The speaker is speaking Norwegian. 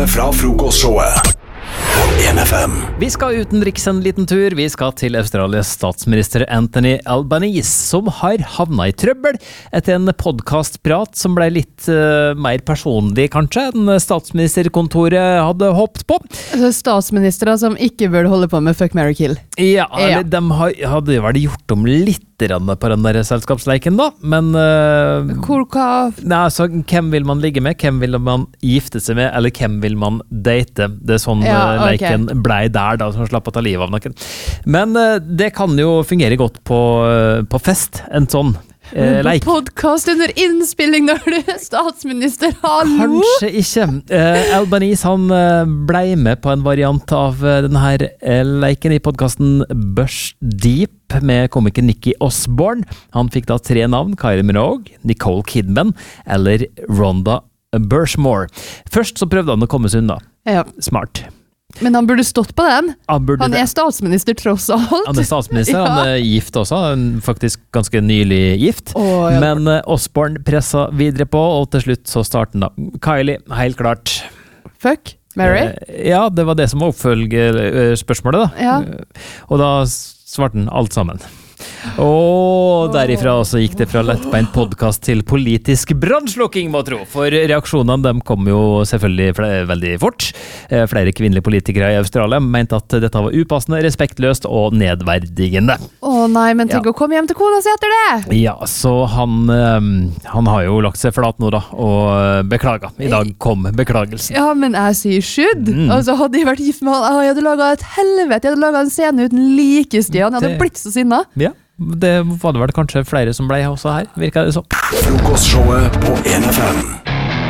Fra frokostshowet på 1FM. Vi skal utenriks en liten tur. Vi skal til Australias statsminister Anthony Albanese, som har havnet i trøbbel etter en podcastprat som ble litt mer personlig, kanskje, enn statsministerkontoret hadde håpet på. Statsministere som ikke burde holde på med Fuck, Marry, Kill. Ja, eller de hadde jo vært gjort om litt på den der selskapsleiken da, men nei, altså, hvem vil man ligge med, hvem vil man gifte seg med, eller hvem vil man date? Det er sånn leiken blei der da, som slapp å ta livet av noen. Men det kan jo fungere godt på fest, en sånn leik. På podcast under innspilling når du er statsminister, hallo? Kanskje ikke. Albanese, han blei med på en variant av denne her leiken i podcasten Bush Deep med komiker Nicky Osborne. Han fikk da 3 navn: Kylie Minogue, Nicole Kidman eller Rhonda Burchmore. Først så prøvde han å komme seg unna. Ja. Smart. Men han burde stått på den. Han er statsminister tross alt. Han er statsminister, ja. Han er gift også, faktisk ganske nylig gift. Ja. Men Osborne pressa videre på, og til slutt så starten da. Kylie, helt klart. Fuck, Mary? Ja, det var det som var oppfølgerspørsmålet da. Ja. Og da svarte han alt sammen. Og derifra så gikk det fra lettbeint podcast til politisk brannslukking, må tro. For reaksjonene, de kom jo selvfølgelig veldig fort. Flere kvinnelige politikere i Australia mente at dette var upassende, respektløst og nedverdigende. Nei, men tenk å komme hjem til kona si etter det! Ja, så han har jo lagt seg flat nå da, og beklaget. I dag kom beklagelsen. Ja, men jeg sier skydd. Altså, hadde jeg vært gift med han, jeg hadde laget et helvete, jeg hadde laget en scene uten likestian, jeg hadde blitt så sinna. Ja. Det var det vel kanskje flere som ble også her, virker det så. Frokostshowet på 1FM.